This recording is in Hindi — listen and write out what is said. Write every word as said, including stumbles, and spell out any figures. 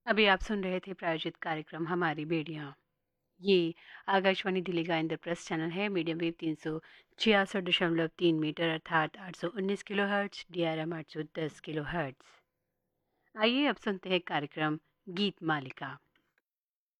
अभी आप सुन रहे थे प्रायोजित कार्यक्रम हमारी बेड़ियाँ। ये आकाशवाणी दिल्ली का इंद्रप्रस्थ चैनल है। मीडियम वेव तीन सौ छियासठ दशमलव तीन मीटर अर्थात आठ सौ उन्नीस kilo hertz, D R M आठ सौ दस किलो हर्ट्ज। आइए अब सुनते हैं कार्यक्रम गीत मालिका।